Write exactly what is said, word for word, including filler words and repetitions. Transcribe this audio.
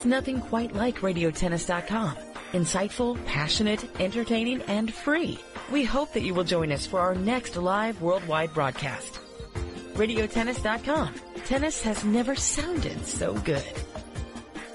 Nothing quite like radio tennis dot com. Insightful, passionate, entertaining, and free. We hope that you will join us for our next live worldwide broadcast. radio tennis dot com. Tennis has never sounded so good.